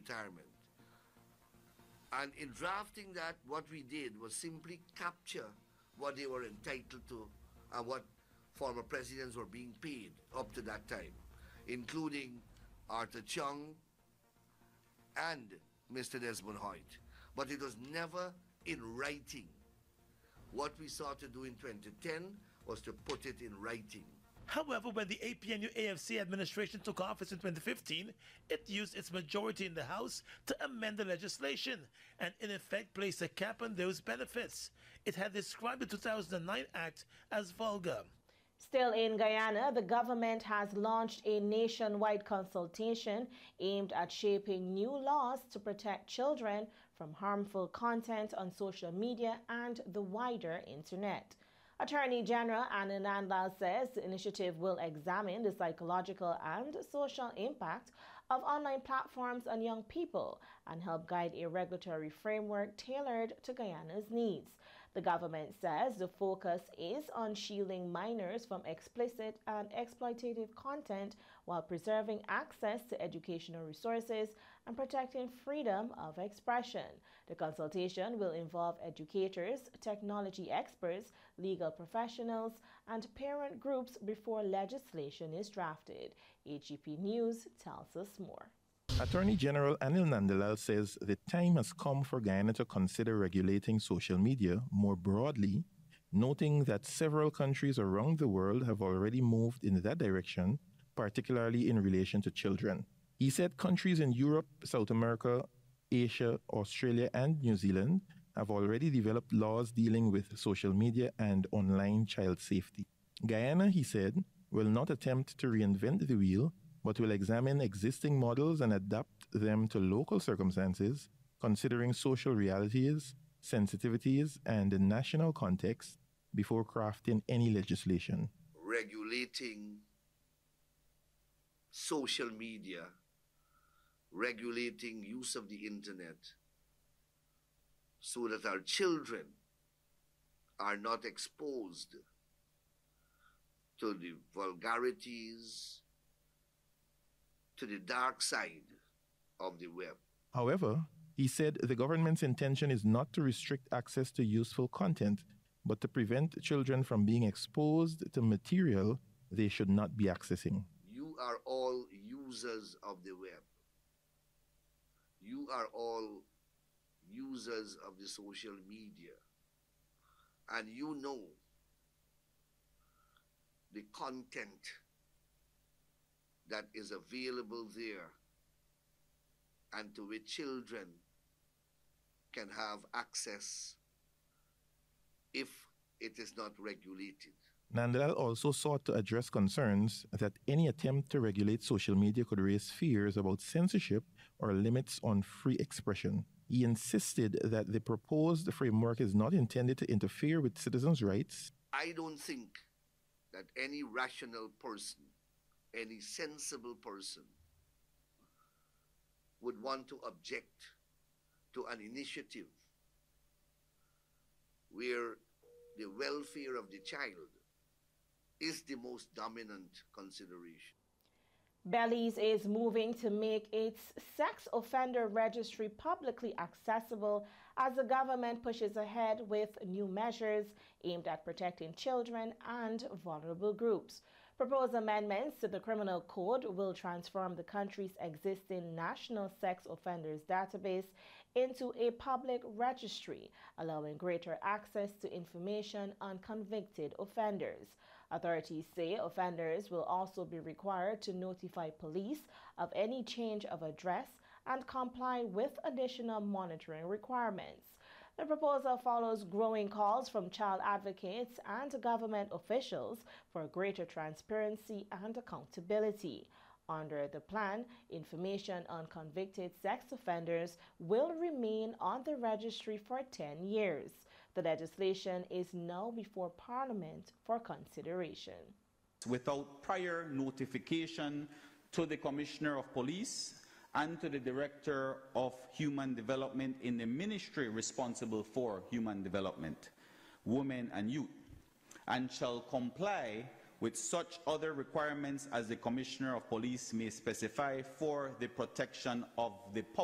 retirement. And in drafting that, what we did was simply capture what they were entitled to and what former presidents were being paid up to that time, including Arthur Chung and Mr. Desmond Hoyt. But it was never in writing. What we sought to do in 2010 was to put it in writing. However, when the APNU-AFC administration took office in 2015, it used its majority in the House to amend the legislation and in effect placed a cap on those benefits. It had described the 2009 Act as vulgar. Still in Guyana, the government has launched a nationwide consultation aimed at shaping new laws to protect children from harmful content on social media and the wider internet. Attorney General Anna Nandlall says the initiative will examine the psychological and social impact of online platforms on young people and help guide a regulatory framework tailored to Guyana's needs. The government says the focus is on shielding minors from explicit and exploitative content while preserving access to educational resources and protecting freedom of expression. The consultation will involve educators, technology experts, legal professionals, and parent groups before legislation is drafted. HGP News tells us more. Attorney General Anil Nandlall says the time has come for Guyana to consider regulating social media more broadly, noting that several countries around the world have already moved in that direction, particularly in relation to children. He said countries in Europe, South America, Asia, Australia, and New Zealand have already developed laws dealing with social media and online child safety. Guyana, he said, will not attempt to reinvent the wheel, but will examine existing models and adapt them to local circumstances, considering social realities, sensitivities, and the national context before crafting any legislation. Regulating social media, regulating use of the internet, so that our children are not exposed to the vulgarities, to the dark side of the web. However, he said the government's intention is not to restrict access to useful content, but to prevent children from being exposed to material they should not be accessing. You are all users of the web. You are all users of the social media. And you know the content that is available there and to which children can have access if it is not regulated. Nandlall also sought to address concerns that any attempt to regulate social media could raise fears about censorship or limits on free expression. He insisted that the proposed framework is not intended to interfere with citizens' rights. I don't think that any rational person, any sensible person would want to object to an initiative where the welfare of the child is the most dominant consideration. Belize is moving to make its sex offender registry publicly accessible as the government pushes ahead with new measures aimed at protecting children and vulnerable groups. Proposed amendments to the Criminal Code will transform the country's existing National Sex Offenders Database into a public registry, allowing greater access to information on convicted offenders. Authorities say offenders will also be required to notify police of any change of address and comply with additional monitoring requirements. The proposal follows growing calls from child advocates and government officials for greater transparency and accountability. Under the plan, information on convicted sex offenders will remain on the registry for 10 years. The legislation is now before Parliament for consideration. Without prior notification to the Commissioner of Police and to the Director of Human Development in the ministry responsible for human development, women and youth, and shall comply with such other requirements as the Commissioner of Police may specify for the protection of the public.